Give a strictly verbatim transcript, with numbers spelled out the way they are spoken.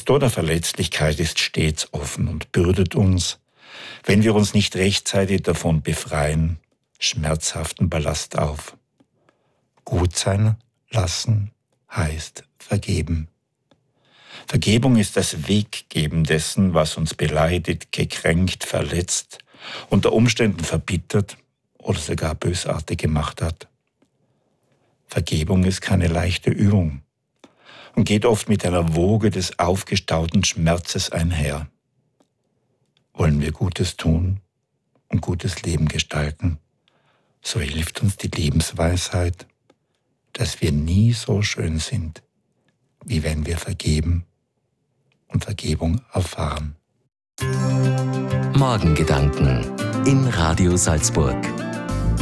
Tor der Verletzlichkeit ist stets offen und bürdet uns, wenn wir uns nicht rechtzeitig davon befreien, schmerzhaften Ballast auf. Gut sein lassen heißt vergeben. Vergebung ist das Weggeben dessen, was uns beleidigt, gekränkt, verletzt, unter Umständen verbittert oder sogar bösartig gemacht hat. Vergebung ist keine leichte Übung und geht oft mit einer Woge des aufgestauten Schmerzes einher. Wollen wir Gutes tun und gutes Leben gestalten, so hilft uns die Lebensweisheit, dass wir nie so schön sind, wie wenn wir vergeben und Vergebung erfahren. Morgengedanken in Radio Salzburg.